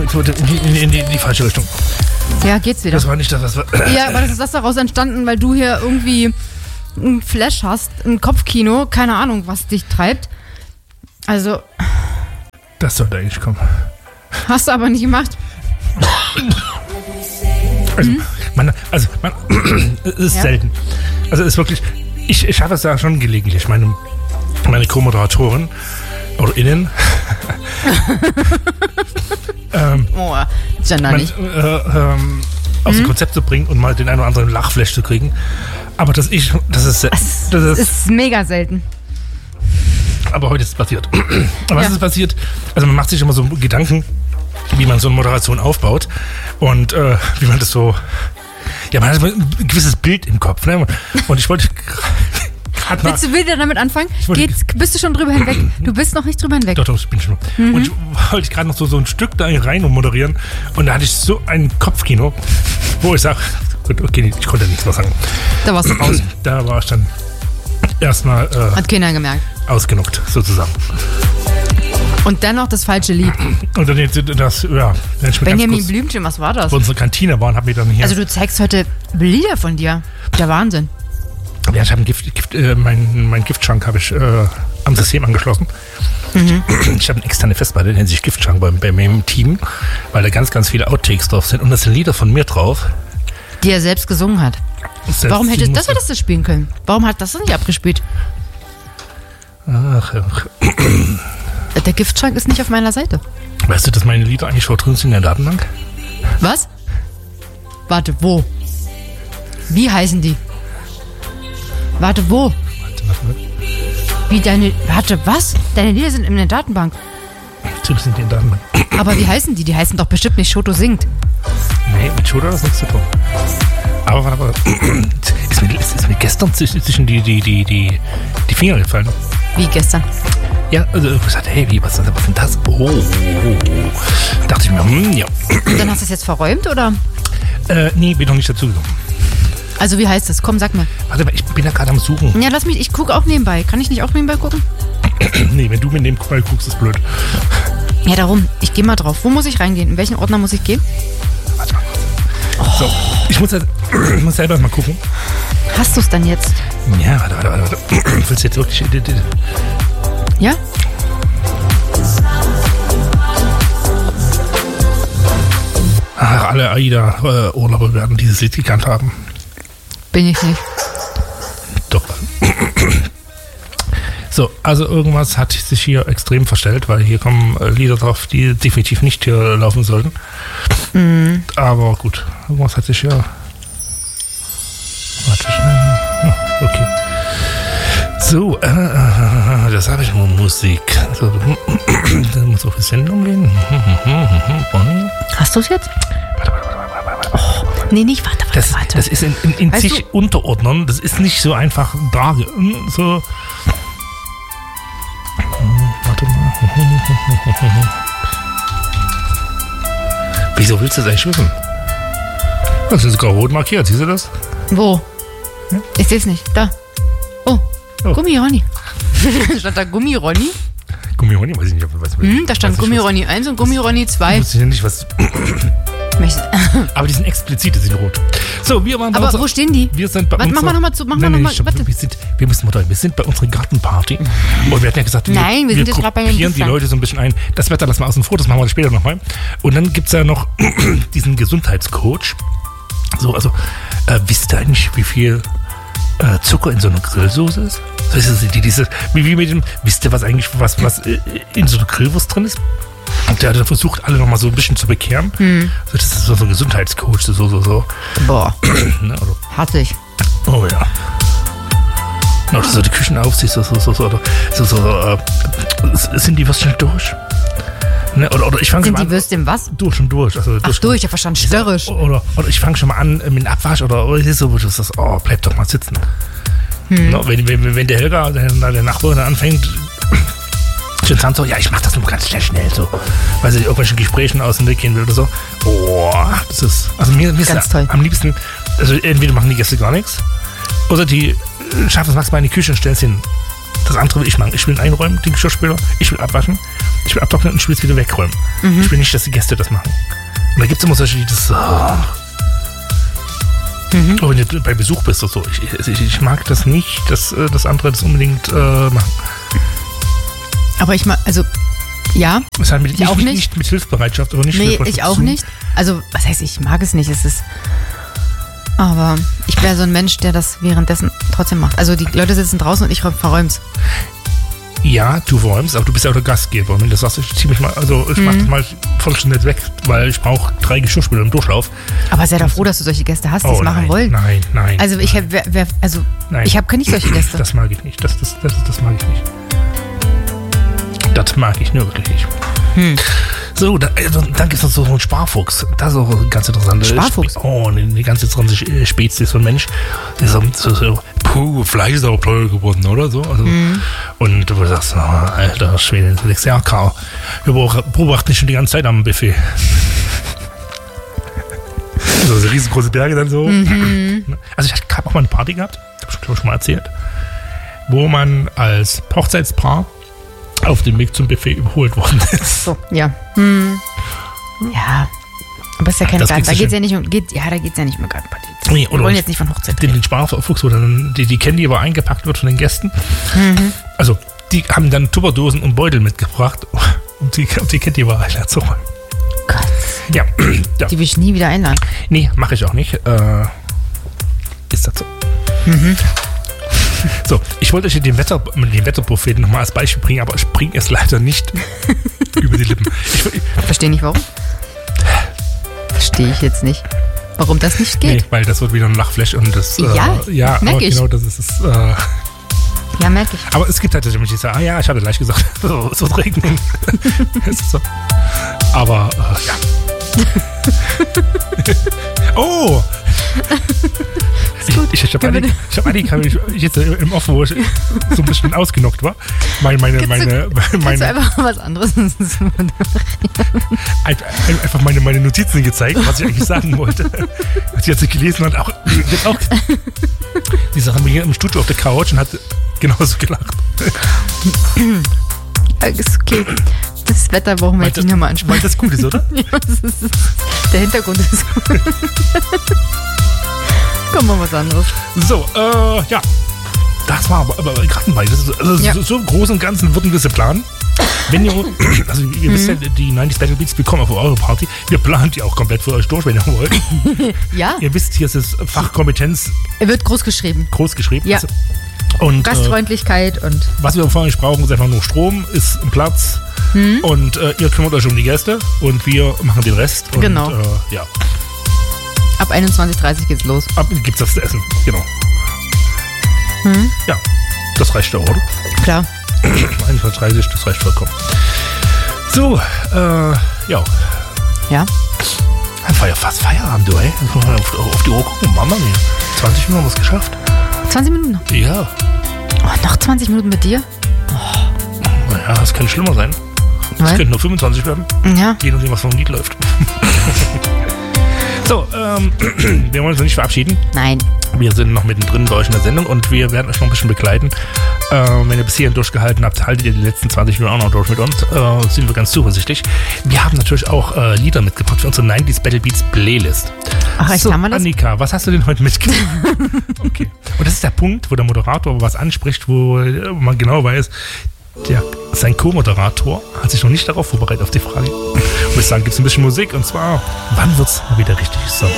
in die falsche Richtung. Ja, geht's wieder. Das war nicht das, was war. Ja, aber das ist das daraus entstanden, weil du hier irgendwie ein Flash hast, ein Kopfkino, keine Ahnung, was dich treibt. Also. Das sollte eigentlich kommen. Hast du aber nicht gemacht. Also, es ist selten. Also, es ist wirklich, ich schaffe es ja schon gelegentlich. Meine Co-Moderatorin oder innen. Gender nicht. Aus dem Konzept zu bringen und mal den einen oder anderen Lachflash zu kriegen. Aber das ist mega selten. Aber heute ist es passiert. Was ist passiert? Also man macht sich immer so Gedanken, wie man so eine Moderation aufbaut und wie man das so... Ja, man hat ein gewisses Bild im Kopf. Ne? Und ich wollte gerade Willst du wieder damit anfangen? Bist du schon drüber hinweg? Du bist noch nicht drüber hinweg. Doch, ich bin schon. Und ich wollte gerade noch so ein Stück da rein und moderieren. Und da hatte ich so ein Kopfkino, wo ich sage, okay, ich konnte nichts mehr sagen. Da warst du raus. Da war ich dann erstmal hat keiner gemerkt. Ausgenockt, sozusagen. Und dann noch das falsche Lied. Und dann das, ja. Benjamin Blümchen, was war das? Wo unsere Kantine waren, haben wir dann hier... Also du zeigst heute Lieder von dir. Der Wahnsinn. Ja, ich habe mein Giftschrank habe ich am System angeschlossen. Ich habe eine externe Festplatte, die nennt sich Giftschrank bei mir im Team, weil da ganz, ganz viele Outtakes drauf sind. Und das sind Lieder von mir drauf. Die er selbst gesungen hat. Warum hättest du das spielen können? Warum hat das nicht abgespielt? Ach. Der Giftschrank ist nicht auf meiner Seite. Weißt du, dass meine Lieder eigentlich schon drin sind in der Datenbank? Was? Warte, wo? Wie heißen die? Warte, wo? Wie deine... Warte, was? Deine Lieder sind in der Datenbank. Natürlich sind die in der Datenbank. Aber wie heißen die? Die heißen doch bestimmt nicht Shoto singt. Nee, mit Shoto hat das nichts zu tun. Aber warte. Ist mir gestern zwischen die Finger gefallen. Wie gestern? Ja, also ich sagte, hey, was ist denn das? Oh. Dachte ich mir, ja. Und dann hast du es jetzt verräumt, oder? Nee, bin noch nicht dazugekommen. Also wie heißt das? Komm, sag mir. Warte mal, ich bin ja gerade am Suchen. Ja, lass mich, ich gucke auch nebenbei. Kann ich nicht auch nebenbei gucken? Nee, wenn du mir nebenbei guckst, ist blöd. Ja, darum. Ich gehe mal drauf. Wo muss ich reingehen? In welchen Ordner muss ich gehen? Warte mal. So, ich muss selber mal gucken. Hast du es dann jetzt? Ja, warte. Willst du jetzt wirklich... Ja? Ach, alle AIDA-Urlauber werden dieses Lied gekannt haben. Bin ich nicht. Doch. So, also irgendwas hat sich hier extrem verstellt, weil hier kommen Lieder drauf, die definitiv nicht hier laufen sollten. Mhm. Aber gut, irgendwas hat sich hier... Warte schnell. Okay. So, das habe ich nur Musik. So, das muss auf die Sendung gehen. Hast du es jetzt? Warte. Oh, nee, nicht, warte. Das ist in sich unterordnen. Das ist nicht so einfach da. So. Warte mal. Wieso willst du das eigentlich wissen? Das ist sogar rot markiert, siehst du das? Wo? Ja? Ich sehe es nicht. Da. Oh. Gummi-Ronny. Stand da Gummi-Ronny? Gummi-Ronny? Weiß ich nicht, ob du weißt. Da stand Gummi-Ronny 1 und Gummi-Ronny 2. Ich weiß ja nicht, was... Aber die sind explizit, die sind rot. So, wir waren aber wo stehen die? Wir sind bei warte, mach mal nochmal zu. Wir sind bei unserer Gartenparty. Und wir hatten ja gesagt, wir sind jetzt gerade bei den die Leute so ein bisschen ein. Das Wetter lassen wir außen vor, das machen wir später nochmal. Und dann gibt es ja noch diesen Gesundheitscoach. So, also, wisst ihr eigentlich, wie viel Zucker in so einer Grillsoße ist? Wie mit dem, wisst ihr, was eigentlich, was in so einer Grillwurst drin ist? Und der hat dann versucht, alle nochmal so ein bisschen zu bekehren. So, das ist so ein Gesundheitscoach, so. Boah. Ne, also. Hattig. Oh ja. Oder so die Küchenaufsicht, sind die Würstchen durch? Ne, oder ich fange schon an. Sind die Würstchen was? Durch. Also durch, ich hab verstanden, störrisch. Oder ich fange schon mal an mit dem Abwasch oder so, wo du sagst, bleib doch mal sitzen. No, wenn der Helga, der Nachbar, dann anfängt, schon so, ja, ich mach das nur ganz schnell, so, weil sie irgendwelchen Gesprächen aus dem Weg gehen will oder so. Oh, das ist, also mir ist ja toll. Am liebsten, also entweder machen die Gäste gar nichts, oder die schaffen es maximal in die Küche und stellen es hin. Das andere will ich machen. Ich will ihn einräumen, den Geschirrspüler. Ich will abwaschen. Ich will abtrocknen und ich will es wieder wegräumen. Ich will nicht, dass die Gäste das machen. Und da gibt es immer solche, die das... Aber wenn du bei Besuch bist oder so, ich mag das nicht, dass das andere das unbedingt machen. Aber ich mag, also, ja. Das hat ich auch nicht mit Hilfsbereitschaft oder nicht. Nee, ich auch nicht. Also, was heißt, ich mag es nicht. Es ist... Aber ich wäre so ein Mensch, der das währenddessen trotzdem macht. Also die Leute sitzen draußen und ich verräum's. Ja, du räumst, aber du bist ja auch der Gastgeber. Und wenn du sagst, ich ziehe mich mal, also ich mach das mal voll schnell weg, weil ich brauche 3 Geschirrspüler im Durchlauf. Aber sei doch froh, dass du solche Gäste hast, die es machen wollen. Nein. Also ich habe nicht solche Gäste. Das mag ich nicht. Das mag ich nicht. Das mag ich nur wirklich nicht. So, dann gibt es noch so einen Sparfuchs. Das ist auch ganz interessant. Sparfuchs? Eine ganz interessante Spezies von Mensch. Fleisch ist auch teuer geworden, oder so. Also, und du sagst, alter Schwede, du denkst, ja, Karl, wir beobachten dich schon die ganze Zeit am Buffet. So riesengroße Berge dann so. Also ich habe auch mal eine Party gehabt, habe ich schon mal erzählt, wo man als Hochzeitspaar auf dem Weg zum Buffet überholt worden ist. So, ja. Ja. Aber ist ja keine Garten. Da geht es ja nicht um Gartenparty. Nee, wir wollen jetzt nicht von Hochzeit reden. Den Sparfuchs, wo dann die Candy aber eingepackt wird von den Gästen. Also, die haben dann Tupperdosen und Beutel mitgebracht, um die Candy aber einzuräumen. Gott. Ja. Die will ich nie wieder einladen. Nee, mache ich auch nicht. Ist das so? So, ich wollte euch den Wetterpropheten nochmal als Beispiel bringen, aber ich bringe es leider nicht über die Lippen. Ich verstehe nicht, warum. Verstehe ich jetzt nicht. Warum das nicht geht? Nee, weil das wird wieder ein Lachflash und das... Ja, merke ich. Genau, das ist es. Ja, merke ich. Aber es gibt halt tatsächlich, die sagen, ich hatte gleich gesagt, es wird regnen. Ist so. Aber, ja. Oh! Ich habe eigentlich jetzt im Offen, wo ich so ein bisschen ausgenockt war. Kannst du einfach was anderes einfach meine Notizen gezeigt, was ich eigentlich sagen wollte. Was ich jetzt gelesen habe, jetzt auch. Die Sache haben wir hier im Studio auf der Couch und hat genauso gelacht. Ist okay. Das Wetter brauchen wir jetzt nicht nochmal ansprechen. Weil das gut ist, oder? Ja, der Hintergrund ist gut. Komm mal was anderes. So, ja. Das war aber Gartenparty. So im Großen und Ganzen würden wir es planen. Wenn ihr, also ihr wisst ja, die 90s Battle Beats bekommen auf eure Party. Wir planen die auch komplett für euch durch, wenn ihr wollt. Ja. Ihr wisst, hier ist es Fachkompetenz. Er wird groß geschrieben. Ja. Also, und Gastfreundlichkeit und... Was wir von euch brauchen, ist einfach nur Strom, ist ein Platz. Und ihr kümmert euch um die Gäste und wir machen den Rest. Und, genau. Ja. Ab 21:30 geht's los. Gibt's das zu essen, genau. Ja, das reicht doch, oder? Klar. 21:30, das reicht vollkommen. So, ja. Ja? Fast Feierabend, du, ey. Auf die Uhr gucken, Mama mia. 20 Minuten haben wir es geschafft. 20 Minuten noch? Ja. Oh, noch 20 Minuten mit dir? Naja, das könnte schlimmer sein. Das könnte nur 25 werden. Ja. Je nachdem, was vom Lied läuft. So, wir wollen uns noch nicht verabschieden. Nein. Wir sind noch mittendrin bei euch in der Sendung und wir werden euch noch ein bisschen begleiten. Wenn ihr bis hierhin durchgehalten habt, haltet ihr die letzten 20 Minuten auch noch durch mit uns. Sind wir ganz zuversichtlich. Wir haben natürlich auch Lieder mitgebracht für unsere 90s Battle Beats Playlist. Ach, echt, haben wir das? Annika, was hast du denn heute mitgebracht? Okay. Und das ist der Punkt, wo der Moderator was anspricht, wo man genau weiß, sein Co-Moderator hat sich noch nicht darauf vorbereitet, auf die Frage. Und ich sagen, gibt es ein bisschen Musik und zwar, wann wird es wieder richtig Sommer?